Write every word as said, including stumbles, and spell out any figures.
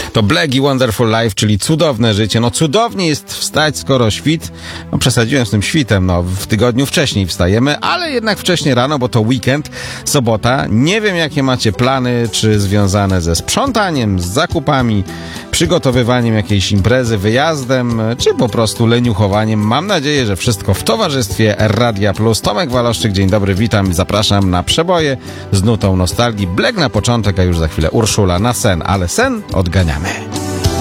To Black i Wonderful Life, czyli cudowne życie. No cudownie jest wstać, skoro świt. No przesadziłem z tym świtem, no w tygodniu wcześniej wstajemy, ale jednak wcześniej rano, bo to weekend, sobota. Nie wiem, jakie macie plany, czy związane ze sprzątaniem, z zakupami, przygotowywaniem jakiejś imprezy, wyjazdem, czy po prostu leniuchowaniem. Mam nadzieję, że wszystko w towarzystwie Radia Plus. Tomek Waloszczyk, dzień dobry, witam i zapraszam na przeboje z nutą nostalgii. Black na początek, a już za chwilę Urszula na sen, ale sen odganiamy.